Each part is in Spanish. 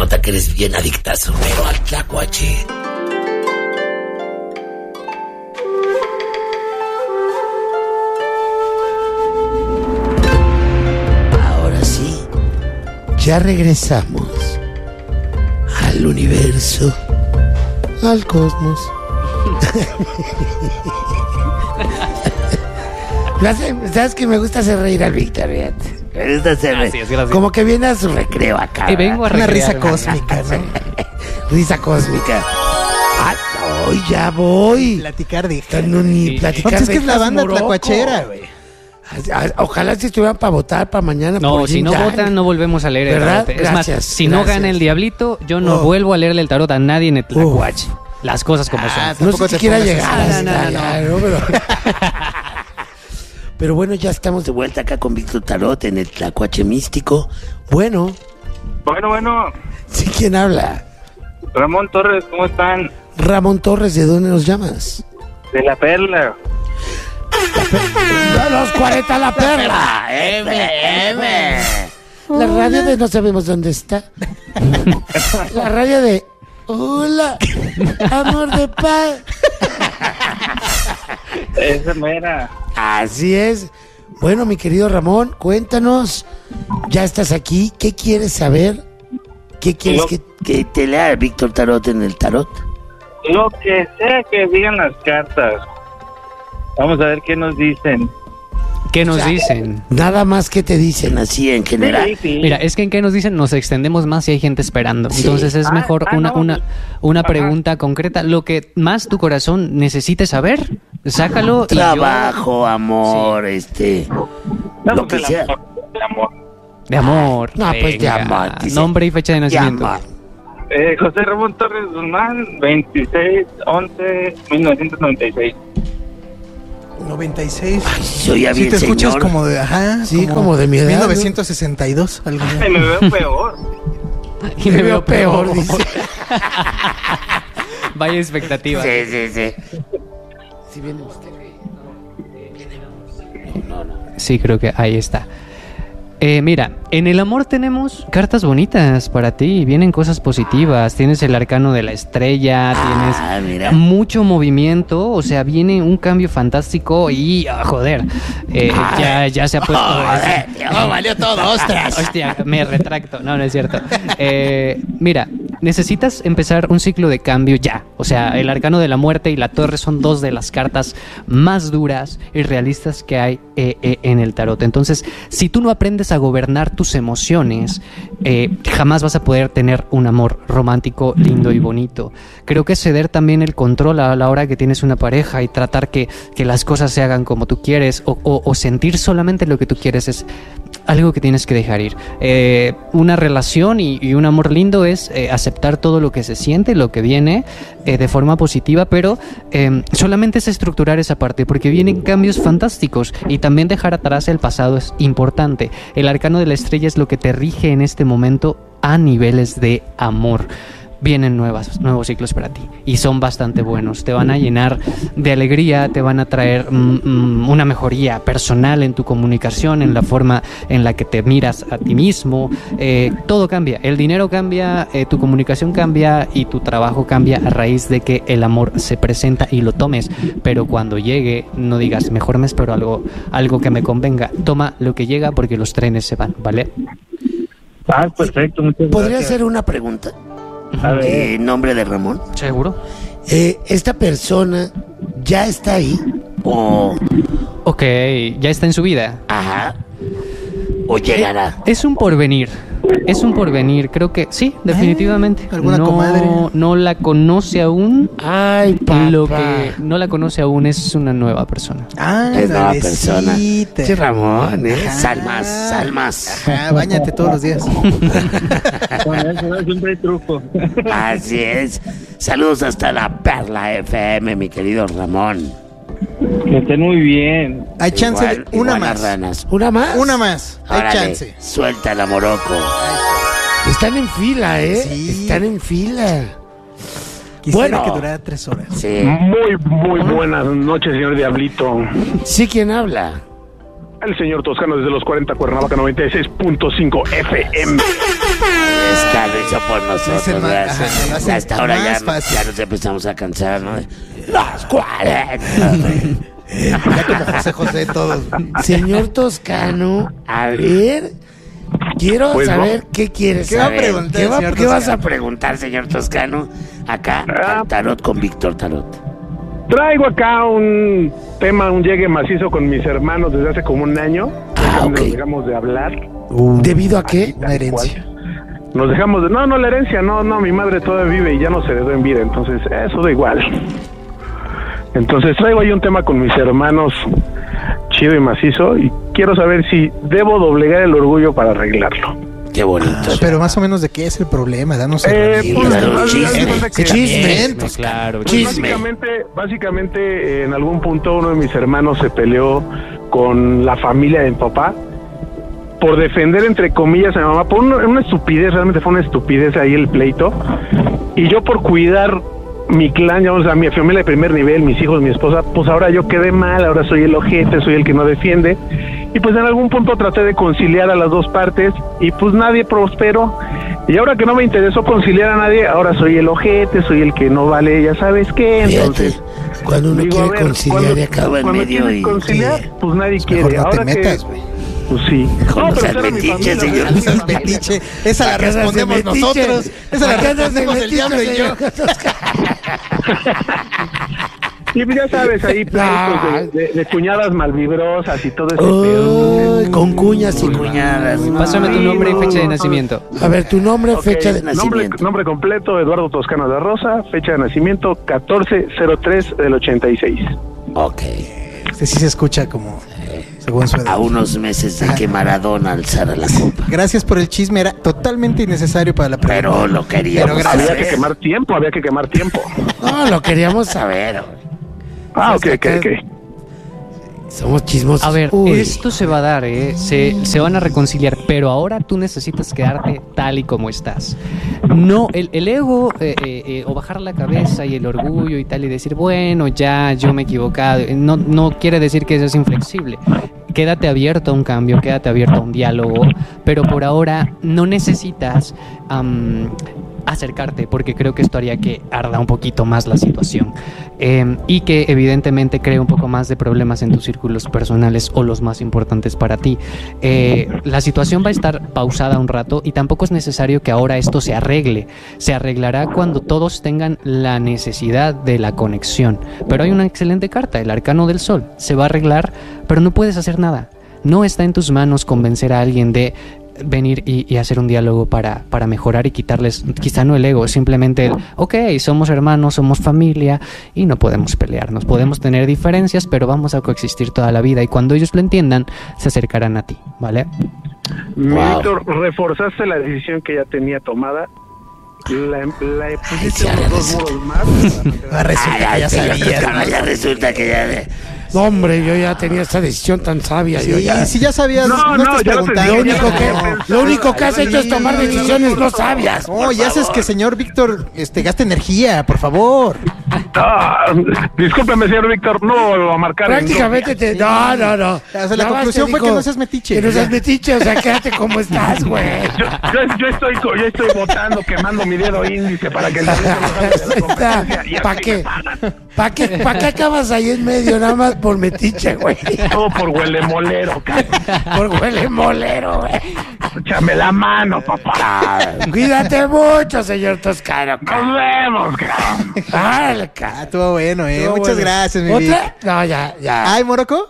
nota que eres bien adictazo, pero al tlacuache. Ahora sí, ya regresamos al universo, al cosmos. ¿Sabes que me gusta hacer reír al Víctor? Me gusta hacer reír. Gracias. Como que viene a su recreo acá. Y vengo a Una risa recrearme. cósmica, ¿no? Risa cósmica. Hoy ya voy. Platicar de... No, ni Sí. platicar No, pues es de que es la Jas banda Morocco. tlacuachera, güey. Ojalá si estuvieran para votar para mañana. No, por si no Jin Yang. votan, no volvemos a leer el ¿Verdad? tarot. Es más, Gracias, si no gracias. gana el diablito, yo no Oh. vuelvo a leerle el tarot a nadie en el tlacuache. Las cosas como son. No Tampoco sé si te quiera pongas llegar así. hasta No. allá, ¿no? Pero bueno, ya estamos de vuelta acá con Víctor Tarot en el Tlacuache Místico. Bueno, sí, ¿quién habla? Ramón Torres, ¿cómo están? Ramón Torres, ¿de dónde nos llamas? De La Perla. ¡De los 40 La Perla! ¡M! La radio de no sabemos dónde está. La radio de... ¡Hola! ¡Amor de paz! Esa mera. Así es. Bueno, mi querido Ramón, cuéntanos. Ya estás aquí. ¿Qué quieres saber? ¿Qué quieres que te lea Víctor Tarot en el tarot? Lo que sea que digan las cartas. Vamos a ver qué nos dicen. ¿Qué nos dicen? Nada más que te dicen así en general. Sí. Mira, es que en qué nos dicen nos extendemos más si hay gente esperando. Sí. Entonces es mejor una Ajá. pregunta concreta. Lo que más tu corazón necesite saber, sácalo. y yo- Trabajo, amor, No, lo pues que sea. el amor. De amor. No, pues de venga. amor, dice. Nombre y fecha de De nacimiento. amor. José Ramón Torres Guzmán, 26/11/1996. 96. Ay, soy ya Si bien te escuchas señor. como de... Ajá. Sí, como de mi edad, 1962. Algo así. Ay, me veo peor. Y me veo peor. dice. Vaya expectativa. Sí. Si viene usted. No. Sí, creo que ahí está. Mira, en el amor tenemos cartas bonitas para ti, vienen cosas positivas, tienes el arcano de la estrella, Ah, mira. tienes mucho movimiento, o sea, viene un cambio fantástico y, joder, ya se ha puesto... Joder, tío, valió todo, ostras. Hostia, me retracto, no es cierto. Mira, necesitas empezar un ciclo de cambio ya, o sea, el arcano de la muerte y la torre son dos de las cartas más duras y realistas que hay en el tarot. Entonces, si tú no aprendes a gobernar tus emociones, jamás vas a poder tener un amor romántico, lindo y bonito. Creo que ceder también el control a la hora que tienes una pareja y tratar que las cosas se hagan como tú quieres o sentir solamente lo que tú quieres es algo que tienes que dejar ir. Una relación y un amor lindo es aceptar todo lo que se siente, lo que viene de forma positiva, pero solamente es estructurar esa parte porque vienen cambios fantásticos y también dejar atrás el pasado es importante. El arcano de la estrella es lo que te rige en este momento a niveles de amor. Vienen nuevos ciclos para ti y son bastante buenos, te van a llenar de alegría, te van a traer una mejoría personal en tu comunicación, en la forma en la que te miras a ti mismo, todo cambia, el dinero cambia, tu comunicación cambia y tu trabajo cambia a raíz de que el amor se presenta y lo tomes, pero cuando llegue no digas mejor me espero algo que me convenga, toma lo que llega porque los trenes se van, ¿vale? Ah, perfecto, muchas ¿Podría gracias. hacer una pregunta? A ver. En nombre de Ramón. ¿Seguro? ¿Esta persona ya está ahí? ¿O Ok, ya está en su vida. ajá? ¿O llegará? Es un porvenir, creo que sí, definitivamente. ¿Alguna comadre? No la conoce aún. Ay, papá. Lo que no la conoce aún es una nueva persona. Ah, Es nueva persona. bebecita. Sí, Ramón, Ajá. Salmas. Ajá, báñate todos los días. Con eso siempre hay truco. Así es. Saludos hasta la Perla FM, mi querido Ramón. Que estén muy bien. Hay chance de una igual las más. ranas. ¿Una más? Una más. Hay Órale, chance. Suéltala, Morocco. Están en fila, ¿eh? Sí. Están en fila. Quisiera Bueno. que durara 3 horas. Sí. Muy buenas noches, señor Diablito. Sí, ¿quién habla? El señor Toscano desde los 40 Cuernavaca 96.5 FM. Está Ya lo hizo por nosotros. Dicen más, ¿verdad? ajá, lo hacen Hasta ahora más fácil. ya nos empezamos a cansar, ¿no? Los 40. Ya como José todos. Señor Toscano, a ver, quiero Pues, saber qué quieres ¿Qué va a saber. preguntar, señor ¿Qué vas a Toscano? preguntar, señor Toscano? Acá, al Tarot con Víctor Tarot. Traigo acá un tema, un llegue macizo con mis hermanos desde hace como un año. Ah, ok. Nos dejamos de hablar. ¿Debido a qué? Una herencia. Nos dejamos de... No, la herencia, no, mi madre todavía vive y ya no se heredó en vida, entonces eso da igual. Entonces traigo ahí un tema con mis hermanos chido y macizo y quiero saber si debo doblegar el orgullo para arreglarlo. Qué bonito. Pero más o menos de qué es el problema, danos Pues, Claro, chisme. chisme. Pues, Claro, Pues chisme. básicamente, en algún punto uno de mis hermanos se peleó con la familia de mi papá por defender, entre comillas, a mi mamá, por una estupidez, realmente fue una estupidez ahí el pleito, y yo por cuidar mi clan, ya, o sea, mi familia de primer nivel, mis hijos, mi esposa, pues ahora yo quedé mal, ahora soy el ojete, soy el que no defiende, y pues en algún punto traté de conciliar a las dos partes, y pues nadie prosperó, y ahora que no me interesó conciliar a nadie, ahora soy el ojete, soy el que no vale, ya sabes qué, entonces... Fíjate, cuando uno digo, a quiere ver, conciliar y acaba en cuando medio quieres y... conciliar, pues nadie quiere. Mejor no te Ahora metas, que, güey. pues sí. Con los pero era mi metiches, familia, señor. ¿verdad? Metiche, esa la ¿A qué andas de respondemos metiche? nosotros. Esa la ¿A qué andas de respondemos el metiche, diablo y yo. señor Toscano? Y pues ya sabes, ahí pleitos de cuñadas malvibrosas y todo ese pedo. Ay, con cuñas y cuñadas. Pásame tu Ay, nombre y no, fecha de no, nacimiento. A ver, tu nombre, Ok, fecha de nacimiento. Nombre completo, Eduardo Toscano de Rosa, fecha de nacimiento 14/03 del 86. Ok. Este sí se escucha como según su edad. A unos meses de que Maradona alzara la copa. Gracias por el chisme, era totalmente innecesario para la pregunta. Pero lo queríamos Pero gracias. Había que quemar tiempo. No, lo queríamos saber. Ah, ok. Somos chismosos. A ver, Uy. esto se va a dar, se van a reconciliar, pero ahora tú necesitas quedarte tal y como estás. No, el ego o bajar la cabeza y el orgullo y tal y decir, bueno, ya yo me he equivocado, no quiere decir que seas inflexible. Quédate abierto a un cambio, quédate abierto a un diálogo, pero por ahora no necesitas acercarte, porque creo que esto haría que arda un poquito más la situación y que evidentemente cree un poco más de problemas en tus círculos personales o los más importantes para ti. La situación va a estar pausada un rato y tampoco es necesario que ahora esto se arregle. Se arreglará cuando todos tengan la necesidad de la conexión. Pero hay una excelente carta, el Arcano del Sol. Se va a arreglar, pero no puedes hacer nada. No está en tus manos convencer a alguien de venir y hacer un diálogo para mejorar y quitarles, quizá no el ego, simplemente el, ok, somos hermanos, somos familia y no podemos pelearnos, podemos tener diferencias, pero vamos a coexistir toda la vida y cuando ellos lo entiendan, se acercarán a ti, ¿vale? Wow. Víctor, reforzaste la decisión que ya tenía tomada. La pusiste Ay, unos dos muros más. Ah, resulta que ya sabías, ¿no? Ya resulta que ya... No, hombre, yo ya tenía esa decisión tan sabia. Sí, yo ya... si ya sabías, No, no estás ya lo preguntando. entendí, Lo único que has hecho es tomar decisiones no sabias. No, ya haces que señor Víctor gaste energía, por favor. Ah, discúlpeme, señor Víctor, no lo va a marcar. Prácticamente te... No. O sea, la Nada más conclusión te fue dijo que no seas metiche. Que no seas metiche, o sea, quédate como estás, güey. Yo estoy votando, quemando mi dedo índice para que el delito no salga de la competencia, y ¿Para así qué? me pagan. ¿Para qué acabas ahí en medio nada más por metiche, güey? Todo por huele molero, Por huele molero, güey. échame la mano, papá. Cuídate mucho, señor Toscano. Nos vemos, cabrón. Árale, Ah, estuvo bueno, Estuvo Muchas bueno. gracias, mi ¿Otra? Vic. No, ya. Ay, Morocco.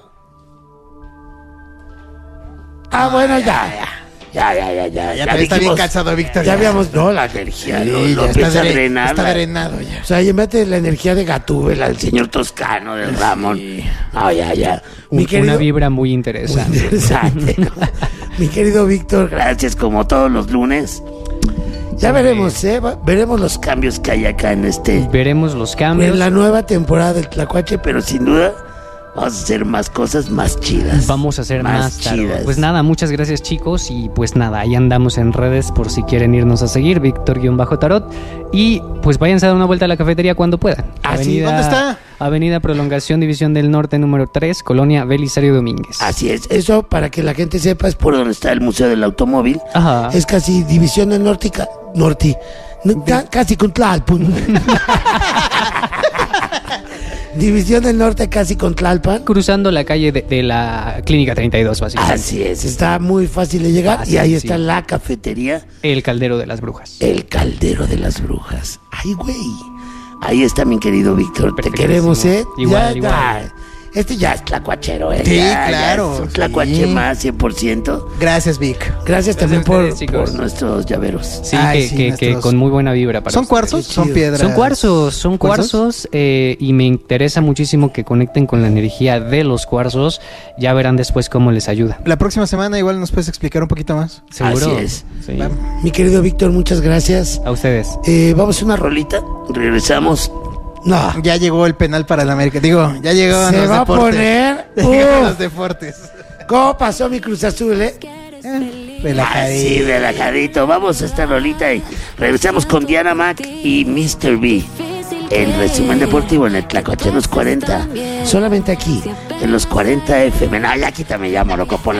Bueno, ya. Ya está bien dijimos. cansado, Víctor. Ya habíamos, no, la energía, Sí, lo ya empieza a está, drenar. está drenado ya. O sea, y en vez de la energía de Gatúbela, del señor Toscano, del Ramón. No, ya. Una vibra muy interesante. Interesante, ¿no? Mi querido Víctor, gracias como todos los lunes. Ya veremos, veremos los cambios que hay acá en Veremos los cambios. en la nueva temporada del Tlacuache, pero sin duda Vamos a hacer más cosas más chidas. Vamos a hacer más tarde. chidas. Pues nada, muchas gracias chicos. Y pues nada, ahí andamos en redes por si quieren irnos a seguir, Víctor-Tarot. Y pues váyanse a dar una vuelta a la cafetería cuando puedan. sí, ¿dónde está? Avenida Prolongación, División del Norte, número 3, Colonia Belisario Domínguez. Así es, eso para que la gente sepa es por donde está el Museo del Automóvil. Ajá. Es casi División del Norte, casi con Tlalpan. División del Norte casi con Tlalpan. Cruzando la calle de la Clínica 32, básicamente. Así es, está muy fácil de llegar. Así y ahí es, está sí. la cafetería. El Caldero de las Brujas. El Caldero de las Brujas. Ay, güey. Ahí está mi querido Víctor. Te Perfectísimo. queremos, ¿eh? Igual. Este ya es tlacuachero, ¿eh? Sí, Ya claro, es un tlacuache sí. más, 100%. Gracias, Vic. Gracias también a ustedes, chicos. por nuestros llaveros. Sí, Ay, que nuestros- con muy buena vibra para ¿Son ustedes. cuarzos? Qué ¿Son chido. piedras? Son cuarzos, y me interesa muchísimo que conecten con la energía de los cuarzos. Ya verán después cómo les ayuda. La próxima semana igual nos puedes explicar un poquito más. ¿Seguro? Así es. Sí. Vamos. Mi querido Víctor, muchas gracias. A ustedes. Vamos a una rolita. Regresamos. No. Ya llegó el penal para el América. Digo, ya llegó Se los va a deportes. poner. Ya llegaron los Uf, deportes. ¿Cómo pasó mi Cruz Azul, eh? Relajadito. Así, relajadito. Vamos a esta rolita y regresamos con Diana Mac y Mr. B. En Resumen Deportivo en el Tlacuache los 40. Solamente aquí, en los 40 FM. No, ya quítame, ya, loco, por